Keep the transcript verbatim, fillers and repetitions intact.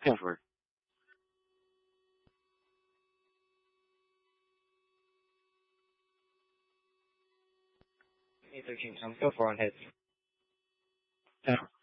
Password. A thirteen, um, go for on hits. Password.